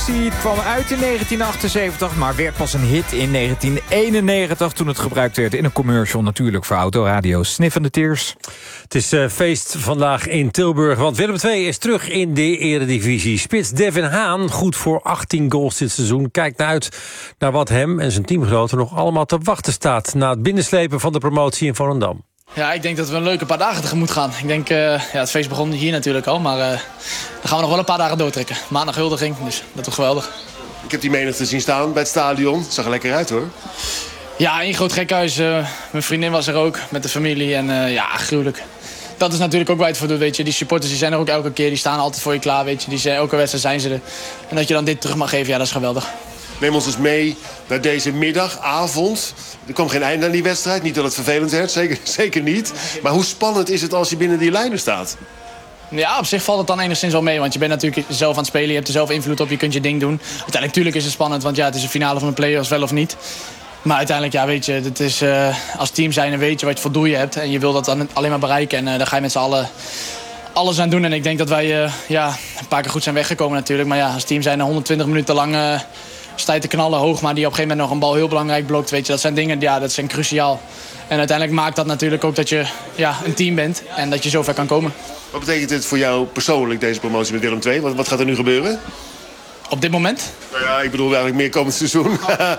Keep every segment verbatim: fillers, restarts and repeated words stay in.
Het kwam uit in negentien achtenzeventig, maar werd pas een hit in negentien eenennegentig... toen het gebruikt werd in een commercial natuurlijk voor autoradio. Sniffende Tears. Het is uh, feest vandaag in Tilburg, want Willem twee is terug in de eredivisie. Spits Devin Haan, goed voor achttien goals dit seizoen, kijkt naar uit naar wat hem en zijn teamgenoten nog allemaal te wachten staat na het binnenslepen van de promotie in Volendam. Ja, ik denk dat we een leuke paar dagen tegemoet gaan. Ik denk, uh, ja, het feest begon hier natuurlijk al, maar uh, dan gaan we nog wel een paar dagen doortrekken. Maandag huldiging, dus dat is geweldig. Ik heb die menigte zien staan bij het stadion. Het zag er lekker uit, hoor. Ja, één groot gekhuis. Uh, mijn vriendin was er ook, met de familie. En uh, ja, gruwelijk. Dat is natuurlijk ook waar je het voor doet, weet je. Die supporters die zijn er ook elke keer, die staan altijd voor je klaar, weet je. Die zijn, elke wedstrijd zijn ze er. En dat je dan dit terug mag geven, ja, dat is geweldig. Neem ons dus mee naar deze middag, avond. Er kwam geen einde aan die wedstrijd. Niet dat het vervelend werd, zeker, zeker niet. Maar hoe spannend is het als je binnen die lijnen staat? Ja, op zich valt het dan enigszins wel mee. Want je bent natuurlijk zelf aan het spelen. Je hebt er zelf invloed op. Je kunt je ding doen. Uiteindelijk natuurlijk is het spannend. Want ja, het is een finale van de play-offs, wel of niet. Maar uiteindelijk, ja, weet je, het is, uh, als team zijn en weet je wat je voor doel je hebt. En je wil dat dan alleen maar bereiken. En uh, daar ga je met z'n allen alles aan doen. En ik denk dat wij uh, ja, een paar keer goed zijn weggekomen natuurlijk. Maar ja, als team zijn er honderdtwintig minuten lang uh, sta je te knallen hoog. Maar die op een gegeven moment nog een bal heel belangrijk blokt. Weet je, dat zijn dingen, ja, dat zijn cruciaal. En uiteindelijk maakt dat natuurlijk ook dat je ja, een team bent. En dat je zover kan komen. Wat betekent dit voor jou persoonlijk, deze promotie met Willem twee? Wat, wat gaat er nu gebeuren? Op dit moment? Nou ja, ik bedoel eigenlijk meer komend seizoen.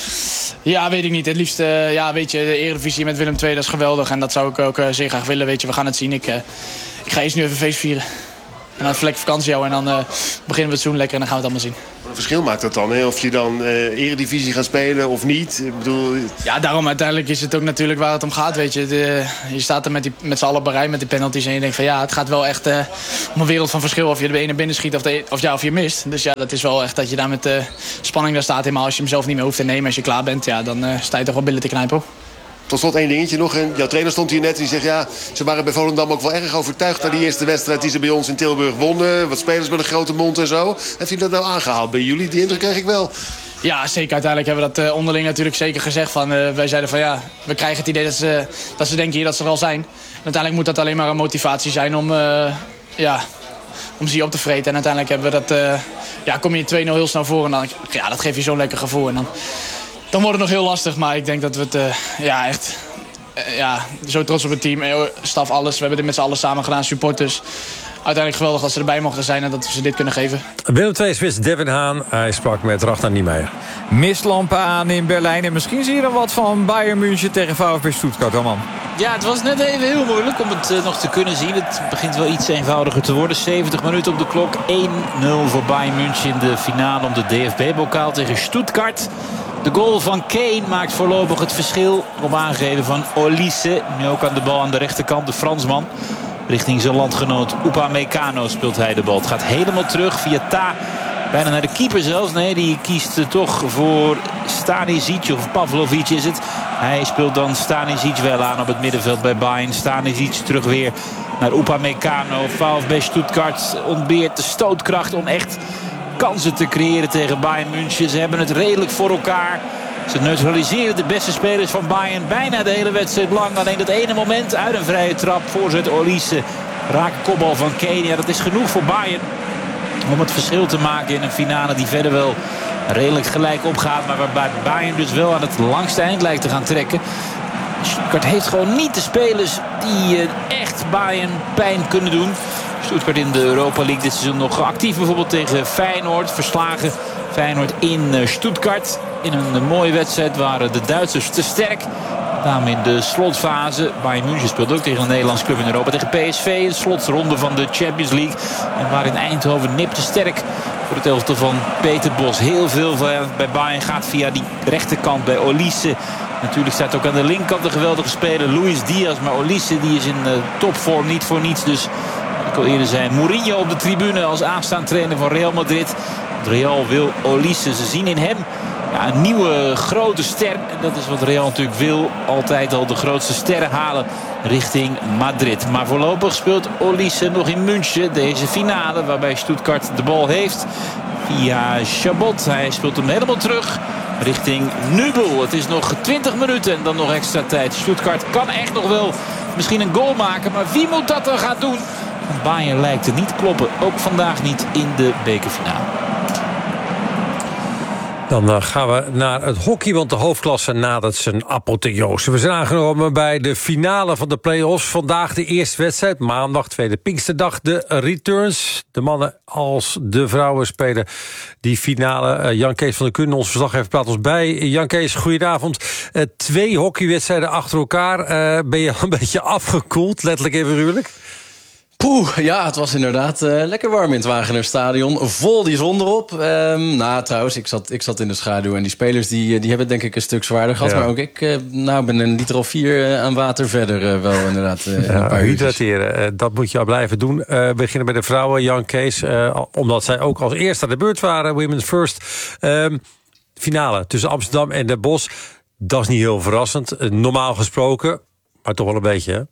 Ja, weet ik niet. Het liefst, uh, ja, weet je, de Eredivisie met Willem twee, dat is geweldig. En dat zou ik ook uh, zeer graag willen, weet je. We gaan het zien. Ik, uh, ik ga eerst nu even feest vieren. En dan vlek vakantie houden en dan uh, beginnen we het seizoen lekker en dan gaan we het allemaal zien. Wat een verschil maakt dat dan, hè? Of je dan uh, Eredivisie gaat spelen of niet? Ik bedoel... Ja, daarom uiteindelijk is het ook natuurlijk waar het om gaat, weet je. De, je staat er met, die, met z'n allen op een rij met die penalties en je denkt van ja, het gaat wel echt uh, om een wereld van verschil of je de ene binnen schiet of, de, of, ja, of je mist. Dus ja, dat is wel echt dat je daar met uh, spanning daar staat. Helemaal als je hem zelf niet meer hoeft te nemen, als je klaar bent, ja, dan uh, sta je toch wel billen te knijpen. Tot slot één dingetje nog. En jouw trainer stond hier net en die zegt... ja, ze waren bij Volendam ook wel erg overtuigd... na die eerste wedstrijd die ze bij ons in Tilburg wonnen. Wat spelers met een grote mond en zo. Heeft hij dat nou aangehaald bij jullie? Die indruk kreeg ik wel. Ja, zeker. Uiteindelijk hebben we dat uh, onderling natuurlijk zeker gezegd. Van, uh, wij zeiden van ja, we krijgen het idee dat ze, dat ze denken hier dat ze er al zijn. En uiteindelijk moet dat alleen maar een motivatie zijn om, uh, ja, om ze hier op te vreten. En uiteindelijk hebben we dat... Uh, ja, kom je twee nul heel snel voor en dan... Ja, dat geeft je zo'n lekker gevoel. En dan... Dan wordt het nog heel lastig, maar ik denk dat we het uh, ja, echt uh, ja, zo trots op het team, staf, alles. We hebben dit met z'n allen samen gedaan, supporters. Uiteindelijk geweldig dat ze erbij mochten zijn en dat we ze dit kunnen geven. Willem twee spits Devin Haan, hij sprak met Ragnar Niemeyer. Mistlampen aan in Berlijn en misschien zie je er wat van Bayern München tegen VfB Stuttgart, oh man. Ja, het was net even heel moeilijk om het uh, nog te kunnen zien. Het begint wel iets eenvoudiger te worden. zeventig minuten op de klok, één nul voor Bayern München in de finale om de D F B-bokaal tegen Stuttgart. De goal van Kane maakt voorlopig het verschil. Op aangegeven van Olise. Nu ook aan de bal aan de rechterkant, de Fransman. Richting zijn landgenoot Upamecano speelt hij de bal. Het gaat helemaal terug via Ta. Bijna naar de keeper zelfs. Nee, die kiest toch voor Stanisic of Pavlovic is het. Hij speelt dan Stanisic wel aan op het middenveld bij Bayern. Stanisic terug weer naar Upamecano. VfB Stuttgart ontbeert de stootkracht om echt kansen te creëren tegen Bayern München. Ze hebben het redelijk voor elkaar. Ze neutraliseren de beste spelers van Bayern bijna de hele wedstrijd lang. Alleen dat ene moment uit een vrije trap. Voorzet Olise. Raak kopbal van Kane. Ja, dat is genoeg voor Bayern om het verschil te maken in een finale die verder wel redelijk gelijk opgaat. Maar waarbij Bayern dus wel aan het langste eind lijkt te gaan trekken. Stuttgart heeft gewoon niet de spelers die echt Bayern pijn kunnen doen. Stuttgart in de Europa League dit seizoen nog actief. Bijvoorbeeld tegen Feyenoord. Verslagen Feyenoord in Stuttgart. In een mooie wedstrijd waren de Duitsers te sterk. Daarom in de slotfase. Bayern München speelt ook tegen een Nederlands club in Europa. Tegen P S V. De slotronde van de Champions League. En waarin Eindhoven nipte sterk voor het elftal van Peter Bos. Heel veel bij Bayern gaat via die rechterkant bij Olise. Natuurlijk staat ook aan de linkerkant een geweldige speler Luis Diaz. Maar Olise die is in uh, topvorm, niet voor niets. Dus ik wil eerder zijn Mourinho op de tribune als aanstaand trainer van Real Madrid. Real wil Olise. Ze zien in hem ja, een nieuwe grote ster. En dat is wat Real natuurlijk wil. Altijd al de grootste sterren halen richting Madrid. Maar voorlopig speelt Olise nog in München. Deze finale waarbij Stuttgart de bal heeft. Via Chabot. Hij speelt hem helemaal terug richting Nubel. Het is nog twintig minuten en dan nog extra tijd. Stuttgart kan echt nog wel misschien een goal maken. Maar wie moet dat dan gaan doen? Bayern lijkt het niet kloppen. Ook vandaag niet in de bekerfinale. Dan uh, gaan we naar het hockey, want de hoofdklasse nadert zijn apotheose. We zijn aangenomen bij de finale van de play-offs. Vandaag de eerste wedstrijd, maandag, tweede Pinksterdag, de returns. De mannen als de vrouwen spelen die finale. Uh, Jan Kees van der Kunnen, ons verslaggever, praat ons bij. Jan Kees, goedenavond. Uh, twee hockeywedstrijden achter elkaar. Uh, ben je al een beetje afgekoeld, letterlijk en figuurlijk? Poeh, ja, het was inderdaad uh, lekker warm in het Wagenerstadion. Vol die zon erop. Um, nou, trouwens, ik zat, ik zat in de schaduw. En die spelers die, die hebben het denk ik een stuk zwaarder gehad. Ja. Maar ook ik uh, nou, ben een liter of vier uh, aan water verder uh, wel inderdaad. Uh, ja, een paar hydrateren, uh, dat moet je al blijven doen. Uh, we beginnen bij de vrouwen, Jan Kees. Uh, omdat zij ook als eerste aan de beurt waren. Women's First. Um, finale tussen Amsterdam en Den Bosch. Dat is niet heel verrassend. Uh, normaal gesproken, maar toch wel een beetje, hè?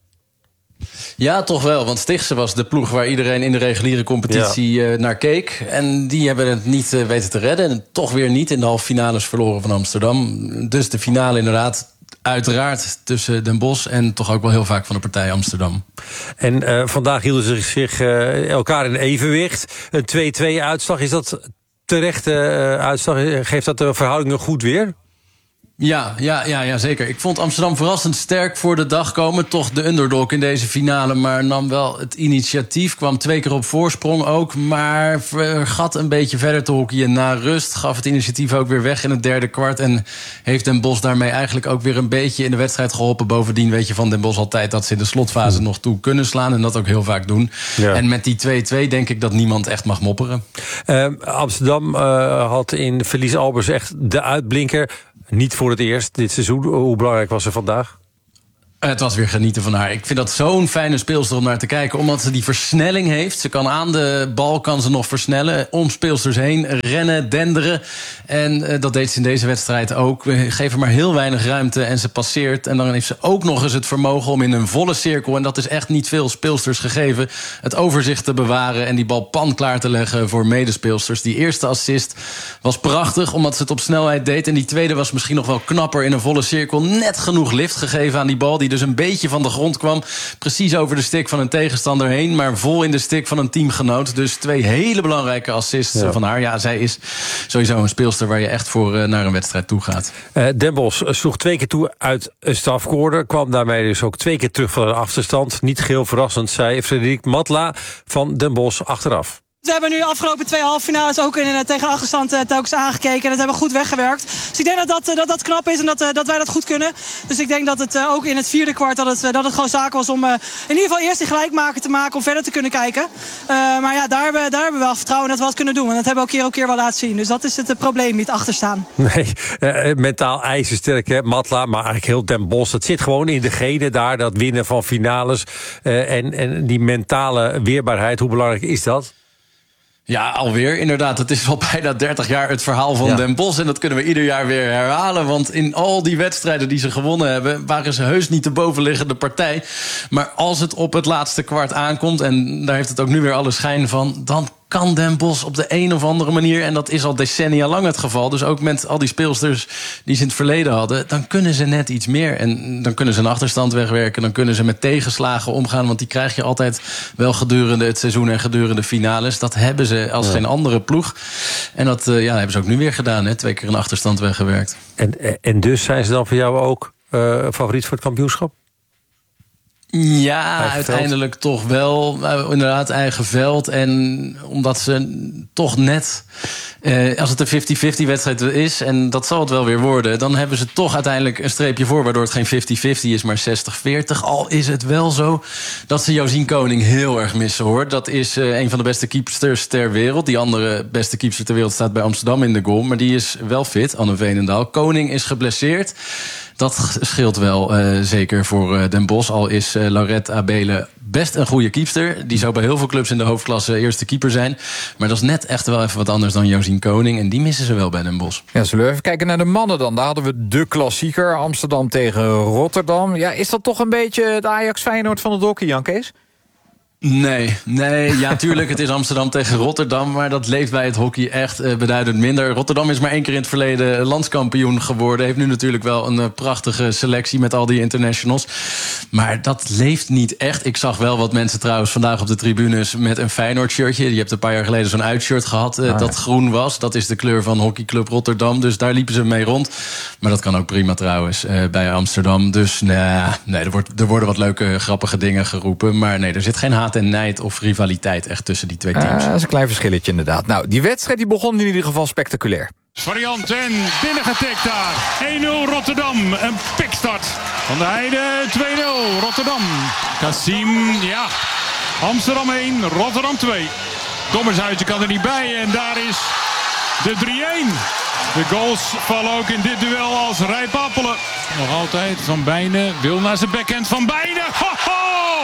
Ja, toch wel. Want Stichtse was de ploeg waar iedereen in de reguliere competitie ja. uh, naar keek. En die hebben het niet uh, weten te redden. En toch weer niet in de halve finales verloren van Amsterdam. Dus de finale inderdaad uiteraard tussen Den Bosch en toch ook wel heel vaak van de partij Amsterdam. En uh, vandaag hielden ze zich uh, elkaar in evenwicht. Een twee-twee uitslag, is dat terechte uh, uitslag? Geeft dat de verhoudingen goed weer? Ja, ja, ja, ja, zeker. Ik vond Amsterdam verrassend sterk voor de dag komen. Toch de underdog in deze finale, maar nam wel het initiatief. Kwam twee keer op voorsprong ook, maar vergat een beetje verder te hockeyen na rust. Gaf het initiatief ook weer weg in het derde kwart. En heeft Den Bosch daarmee eigenlijk ook weer een beetje in de wedstrijd geholpen. Bovendien weet je van Den Bosch altijd dat ze in de slotfase nog toe kunnen slaan. En dat ook heel vaak doen. Ja. En met die twee-twee denk ik dat niemand echt mag mopperen. Uh, Amsterdam uh, had in Felice Albers echt de uitblinker. Niet voor het eerst dit seizoen. Hoe belangrijk was ze vandaag? Het was weer genieten van haar. Ik vind dat zo'n fijne speelster om naar te kijken. Omdat ze die versnelling heeft. Ze kan aan de bal kan ze nog versnellen. Om speelsters heen rennen, denderen. En uh, dat deed ze in deze wedstrijd ook. We geven maar heel weinig ruimte en ze passeert. En dan heeft ze ook nog eens het vermogen om in een volle cirkel... en dat is echt niet veel speelsters gegeven... het overzicht te bewaren en die bal pan klaar te leggen voor medespeelsters. Die eerste assist was prachtig, omdat ze het op snelheid deed. En die tweede was misschien nog wel knapper in een volle cirkel. Net genoeg lift gegeven aan die bal... die dus een beetje van de grond kwam. Precies over de stick van een tegenstander heen... maar vol in de stick van een teamgenoot. Dus twee hele belangrijke assists ja. van haar. Ja, zij is sowieso een speelster waar je echt voor uh, naar een wedstrijd toe gaat. Uh, Den Bosch sloeg twee keer toe uit een strafcorner. Kwam daarmee dus ook twee keer terug van een achterstand. Niet geheel verrassend, zei Frederik Matla van Den Bosch achteraf. We hebben nu de afgelopen twee halve finales ook in, uh, tegen achterstand uh, telkens aangekeken. En dat hebben we goed weggewerkt. Dus ik denk dat dat, uh, dat, dat knap is en dat, uh, dat wij dat goed kunnen. Dus ik denk dat het uh, ook in het vierde kwart dat het, uh, dat het gewoon zaak was om uh, in ieder geval eerst die gelijkmaker te maken om verder te kunnen kijken. Uh, maar ja, daar hebben, daar hebben we wel vertrouwen dat we dat kunnen doen. En dat hebben we ook keer op keer wel laten zien. Dus dat is het uh, probleem, niet achterstaan. Nee, uh, mentaal ijzersterk, hè, Matla, maar eigenlijk heel Den Bosch. Dat zit gewoon in de genen daar, dat winnen van finales. Uh, en, en die mentale weerbaarheid, hoe belangrijk is dat? Ja, alweer. Inderdaad, het is al bijna dertig jaar het verhaal van ja. Den Bosch. En dat kunnen we ieder jaar weer herhalen. Want in al die wedstrijden die ze gewonnen hebben... waren ze heus niet de bovenliggende partij. Maar als het op het laatste kwart aankomt... en daar heeft het ook nu weer alle schijn van... dan kan Den Bosch op de een of andere manier... en dat is al decennia lang het geval... dus ook met al die speelsters die ze in het verleden hadden... dan kunnen ze net iets meer. En dan kunnen ze een achterstand wegwerken... dan kunnen ze met tegenslagen omgaan... want die krijg je altijd wel gedurende het seizoen... en gedurende finales. Dat hebben ze als ja. geen andere ploeg. En dat uh, ja, hebben ze ook nu weer gedaan. Hè? Twee keer een achterstand weggewerkt. En, en dus zijn ze dan voor jou ook uh, favoriet voor het kampioenschap? Ja, uiteindelijk toch wel. Inderdaad, eigen veld. En omdat ze toch net... Eh, als het een vijftig-vijftig wedstrijd is... en dat zal het wel weer worden... dan hebben ze toch uiteindelijk een streepje voor... waardoor het geen vijftig-vijftig is, maar zestig-veertig. Al is het wel zo dat ze Josien Koning heel erg missen, hoor. Dat is uh, een van de beste keepsters ter wereld. Die andere beste keepster ter wereld staat bij Amsterdam in de goal. Maar die is wel fit, Anne Veenendaal. Koning is geblesseerd. Dat scheelt wel uh, zeker voor uh, Den Bosch. Al is uh, Laurette Abele best een goede keepster. Die zou bij heel veel clubs in de hoofdklasse eerste keeper zijn. Maar dat is net echt wel even wat anders dan Josien Koning. En die missen ze wel bij Den Bosch. Ja, zullen we even kijken naar de mannen dan. Daar hadden we de klassieker. Amsterdam tegen Rotterdam. Ja, is dat toch een beetje het Ajax Feyenoord van het hockey, Jan Kees? Nee, nee, ja, tuurlijk, het is Amsterdam tegen Rotterdam, maar dat leeft bij het hockey echt uh, beduidend minder. Rotterdam is maar één keer in het verleden landskampioen geworden. Heeft nu natuurlijk wel een uh, prachtige selectie met al die internationals. Maar dat leeft niet echt. Ik zag wel wat mensen trouwens vandaag op de tribunes met een Feyenoord-shirtje. Je hebt een paar jaar geleden zo'n uitshirt gehad uh, ah, dat ja. groen was. Dat is de kleur van hockeyclub Rotterdam, dus daar liepen ze mee rond. Maar dat kan ook prima trouwens uh, bij Amsterdam. Dus nee, nee er, wordt, er worden wat leuke, grappige dingen geroepen. Maar nee, er zit geen haat en nijd of rivaliteit echt tussen die twee teams. Uh, dat is een klein verschilletje inderdaad. Nou, die wedstrijd die begon in ieder geval spectaculair. Variant en binnengetikt daar. één nul Rotterdam. Een pikstart. Van der Heijden twee nul Rotterdam. Kassim, ja. Amsterdam één, Rotterdam twee. Dommershuizen kan er niet bij en daar is de drie-één. De goals vallen ook in dit duel als rijpappelen. Nog altijd Van Bijnen wil naar zijn backhand. Van Bijnen. Ho, ho!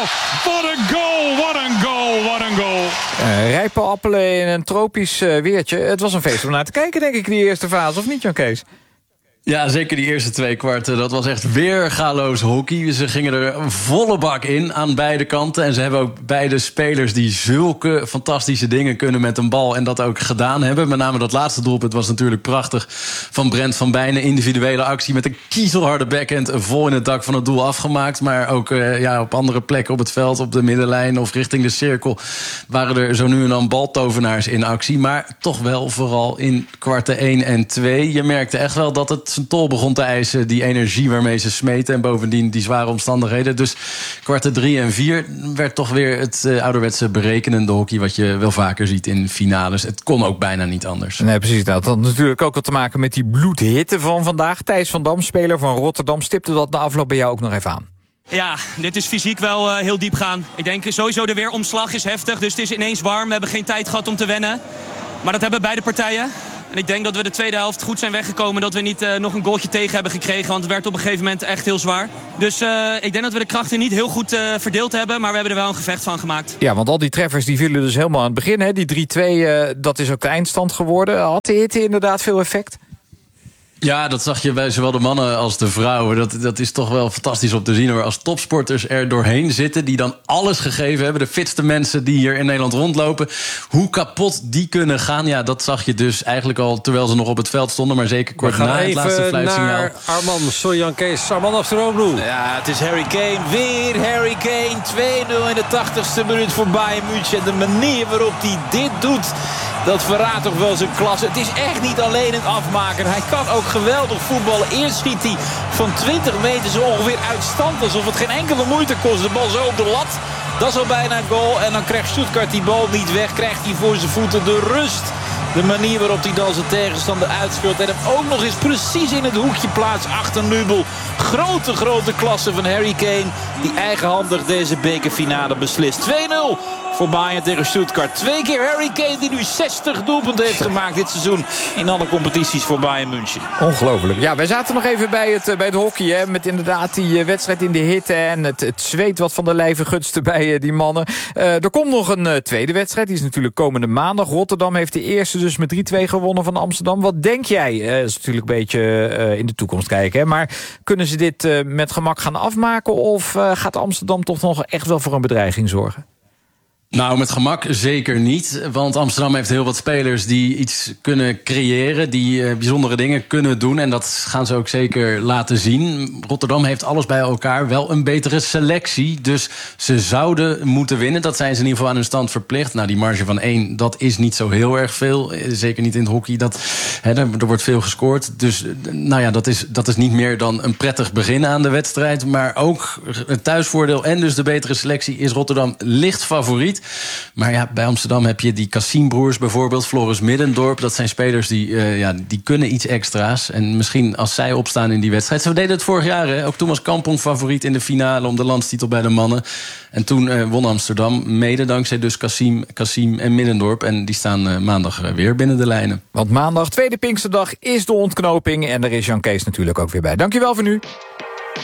Wat een goal, wat een goal, wat een goal. Uh, rijpappelen in een tropisch uh, weertje. Het was een feest om naar te kijken, denk ik, die eerste fase. Of niet, Jan Kees? Ja, zeker die eerste twee kwarten. Dat was echt weergaloos hockey. Ze gingen er volle bak in aan beide kanten. En ze hebben ook beide spelers die zulke fantastische dingen kunnen met een bal. En dat ook gedaan hebben. Met name dat laatste doelpunt was natuurlijk prachtig. Van Brent van Bijnen. Individuele actie met een kiezelharde backhand. Vol in het dak van het doel afgemaakt. Maar ook uh, ja, op andere plekken op het veld. Op de middenlijn of richting de cirkel. Waren er zo nu en dan baltovenaars in actie. Maar toch wel vooral in kwarten één en twee. Je merkte echt wel dat het zijn tol begon te eisen, die energie waarmee ze smeten. En bovendien die zware omstandigheden. Dus kwarten drie en vier werd toch weer het uh, ouderwetse berekenende hockey wat je wel vaker ziet in finales. Het kon ook bijna niet anders. Nee, precies. Dat had natuurlijk ook wat te maken met die bloedhitte van vandaag. Thijs van Dam, speler van Rotterdam, stipte dat na afloop bij jou ook nog even aan. Ja, dit is fysiek wel uh, heel diep gaan. Ik denk sowieso de weeromslag is heftig, dus het is ineens warm. We hebben geen tijd gehad om te wennen. Maar dat hebben beide partijen. En ik denk dat we de tweede helft goed zijn weggekomen. Dat we niet uh, nog een goaltje tegen hebben gekregen. Want het werd op een gegeven moment echt heel zwaar. Dus uh, ik denk dat we de krachten niet heel goed uh, verdeeld hebben. Maar we hebben er wel een gevecht van gemaakt. Ja, want al die treffers die vielen dus helemaal aan het begin. Hè? Die drie twee, uh, dat is ook de eindstand geworden. Had de hitte inderdaad veel effect? Ja, dat zag je bij zowel de mannen als de vrouwen. Dat, dat is toch wel fantastisch om te zien, hoor. Als topsporters er doorheen zitten, die dan alles gegeven hebben. De fitste mensen die hier in Nederland rondlopen. Hoe kapot die kunnen gaan, ja, dat zag je dus eigenlijk al terwijl ze nog op het veld stonden. Maar zeker kort na het laatste fluitsignaal. Naar Arman, sorry Jan Kees. Arman Afterooglu. Ja, het is Harry Kane. Weer Harry Kane. twee nul in de tachtigste minuut voor Bayern München. En de manier waarop hij dit doet, dat verraadt toch wel zijn klasse. Het is echt niet alleen een afmaker. Hij kan ook geweldig voetballen. Eerst schiet hij van twintig meter zo ongeveer uit stand, alsof het geen enkele moeite kost. De bal zo op de lat. Dat is al bijna een goal. En dan krijgt Stuttgart die bal niet weg. Krijgt hij voor zijn voeten de rust. De manier waarop hij dan zijn tegenstander uitspeelt. En hem ook nog eens precies in het hoekje plaatst achter Nubel. Grote, grote klasse van Harry Kane. Die eigenhandig deze bekerfinale beslist. twee nul voor Bayern tegen Stuttgart. Twee keer Harry Kane die nu zestig doelpunten heeft gemaakt dit seizoen. In alle competities voor Bayern München. Ongelooflijk. Ja, wij zaten nog even bij het, bij het hockey. Hè, met inderdaad die wedstrijd in de hitte. En het, het zweet wat van de lijve gutste bij die mannen. Uh, er komt nog een uh, tweede wedstrijd. Die is natuurlijk komende maandag. Rotterdam heeft de eerste dus met drie twee gewonnen van Amsterdam. Wat denk jij? Uh, dat is natuurlijk een beetje uh, in de toekomst kijken. Hè? Maar kunnen ze dit uh, met gemak gaan afmaken? Of uh, gaat Amsterdam toch nog echt wel voor een bedreiging zorgen? Nou, met gemak zeker niet. Want Amsterdam heeft heel wat spelers die iets kunnen creëren. Die uh, bijzondere dingen kunnen doen. En dat gaan ze ook zeker laten zien. Rotterdam heeft alles bij elkaar. Wel een betere selectie. Dus ze zouden moeten winnen. Dat zijn ze in ieder geval aan hun stand verplicht. Nou, die marge van één, dat is niet zo heel erg veel. Zeker niet in het hockey. Dat, hè, er wordt veel gescoord. Dus nou ja, dat is, dat is niet meer dan een prettig begin aan de wedstrijd. Maar ook het thuisvoordeel en dus de betere selectie is Rotterdam licht favoriet. Maar ja, bij Amsterdam heb je die Kassim-broers bijvoorbeeld, Floris Middendorp. Dat zijn spelers die, uh, ja, die kunnen iets extra's. En misschien als zij opstaan in die wedstrijd. Ze deden het vorig jaar, hè? Ook toen was Kampong favoriet in de finale om de landstitel bij de mannen. En toen uh, won Amsterdam, mede dankzij dus Kassim, Kassim en Middendorp. En die staan uh, maandag uh, weer binnen de lijnen. Want maandag, tweede Pinksterdag, is de ontknoping. En daar is Jan Kees natuurlijk ook weer bij. Dankjewel voor nu.